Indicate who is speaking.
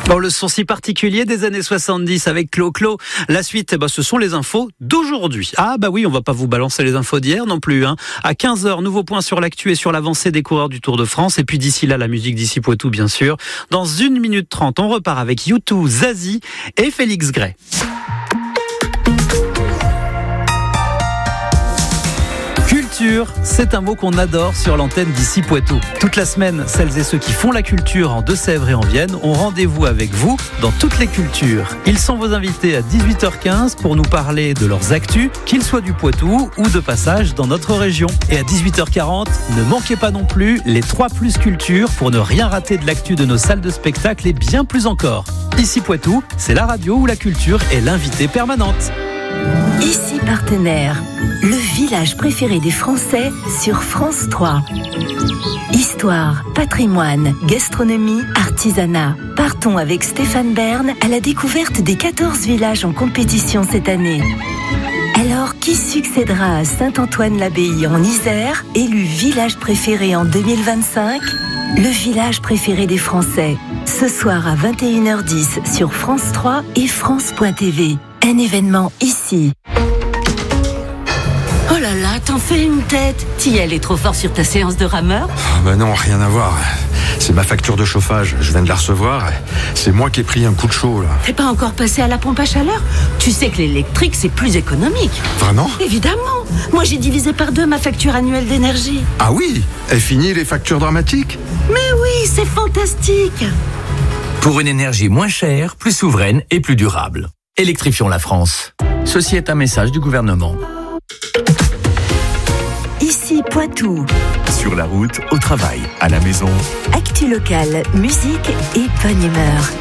Speaker 1: Oh, le son si particulier des années 70 avec Clo-Clo. La suite, ce sont les infos d'aujourd'hui. Ah bah oui, on va pas vous balancer les infos d'hier non plus. À 15h, nouveau point sur l'actu et sur l'avancée des coureurs du Tour de France. Et puis d'ici là, la musique d'ici Poitou, bien sûr. Dans 1 minute 30, on repart avec U2, Zazie et Félix Gray. Culture, c'est un mot qu'on adore sur l'antenne d'ici Poitou. Toute la semaine, celles et ceux qui font la culture en Deux-Sèvres et en Vienne ont rendez-vous avec vous dans toutes les cultures. Ils sont vos invités à 18h15 pour nous parler de leurs actus, qu'ils soient du Poitou ou de passage dans notre région. Et à 18h40, ne manquez pas non plus les 3 plus cultures pour ne rien rater de l'actu de nos salles de spectacle et bien plus encore. Ici Poitou, c'est la radio où la culture est l'invitée permanente.
Speaker 2: Ici Partenaire, le village préféré des Français sur France 3. Histoire, patrimoine, gastronomie, artisanat. Partons avec Stéphane Bern à la découverte des 14 villages en compétition cette année. Alors, qui succédera à Saint-Antoine-l'Abbaye en Isère, élu village préféré en 2025 ? Le village préféré des Français. Ce soir à 21h10 sur France 3 et France.tv. Un événement ici.
Speaker 3: Oh là là, t'en fais une tête. T'y allais trop fort sur ta séance de rameur ?
Speaker 4: Non, rien à voir. C'est ma facture de chauffage, je viens de la recevoir. C'est moi qui ai pris un coup de chaud là.
Speaker 3: T'es pas encore passé à la pompe à chaleur ? Tu sais que l'électrique c'est plus économique.
Speaker 4: Vraiment ?
Speaker 3: Évidemment. Moi j'ai divisé par 2 ma facture annuelle d'énergie.
Speaker 4: Ah oui ? Est fini les factures dramatiques ?
Speaker 3: Mais oui, c'est fantastique.
Speaker 5: Pour une énergie moins chère, plus souveraine et plus durable. Électrifions la France. Ceci est un message du gouvernement.
Speaker 2: Ici Poitou.
Speaker 6: Sur la route, au travail, à la maison.
Speaker 2: Actu locale, musique et bonne humeur.